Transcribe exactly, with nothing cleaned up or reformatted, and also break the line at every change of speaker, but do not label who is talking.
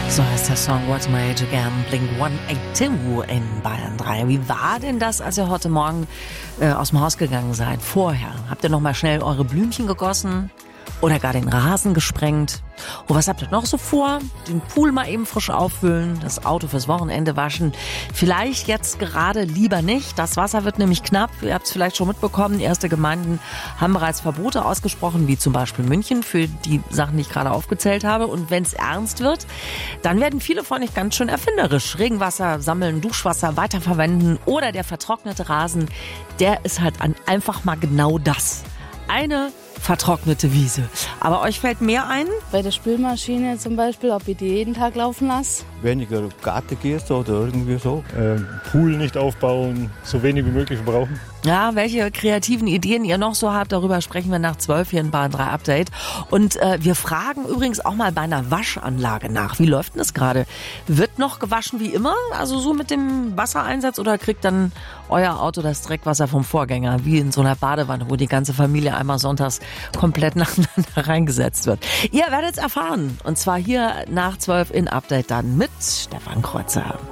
So heißt der Song What's My Age Again, Blink hundertzweiundachtzig in Bayern drei. Wie war denn das, als ihr heute Morgen äh, aus dem Haus gegangen seid? Vorher, habt ihr noch mal schnell eure Blümchen gegossen? Oder gar den Rasen gesprengt? Oh, was habt ihr noch so vor? Den Pool mal eben frisch auffüllen, das Auto fürs Wochenende waschen. Vielleicht jetzt gerade lieber nicht. Das Wasser wird nämlich knapp. Ihr habt es vielleicht schon mitbekommen. Erste Gemeinden haben bereits Verbote ausgesprochen, wie zum Beispiel München, für die Sachen, die ich gerade aufgezählt habe. Und wenn es ernst wird, dann werden viele von euch ganz schön erfinderisch. Regenwasser sammeln, Duschwasser weiterverwenden oder der vertrocknete Rasen, der ist halt einfach mal genau das. Eine vertrocknete Wiese. Aber euch fällt mehr ein?
Bei der Spülmaschine zum Beispiel, ob ich die jeden Tag laufen lasse.
Weniger Garten gehst oder irgendwie so.
Ähm, Pool nicht aufbauen, so wenig wie möglich verbrauchen.
Ja, welche kreativen Ideen ihr noch so habt, darüber sprechen wir nach zwölf hier in Bayern drei Update. Und äh, wir fragen übrigens auch mal bei einer Waschanlage nach. Wie läuft denn das gerade? Wird noch gewaschen wie immer? Also so mit dem Wassereinsatz oder kriegt dann euer Auto das Dreckwasser vom Vorgänger? Wie in so einer Badewanne, wo die ganze Familie einmal sonntags komplett nacheinander reingesetzt wird. Ihr werdet es erfahren. Und zwar hier nach zwölf in Update dann mit Stefan Kreuzer.